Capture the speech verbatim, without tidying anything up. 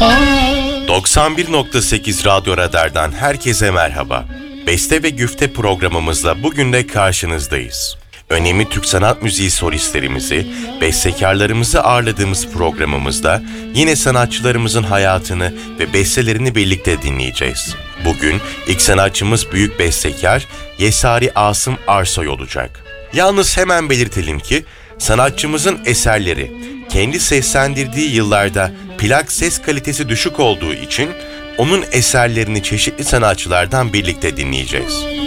doksan bir nokta sekiz Radyo Radar'dan herkese merhaba. Beste ve Güfte programımızla bugün de karşınızdayız. Önemli Türk sanat müziği solistlerimizi, bestekarlarımızı ağırladığımız programımızda yine sanatçılarımızın hayatını ve bestelerini birlikte dinleyeceğiz. Bugün ilk sanatçımız büyük bestekar Yesari Asım Arsoy olacak. Yalnız hemen belirtelim ki sanatçımızın eserleri kendi seslendirdiği yıllarda plak ses kalitesi düşük olduğu için onun eserlerini çeşitli sanatçılardan birlikte dinleyeceğiz.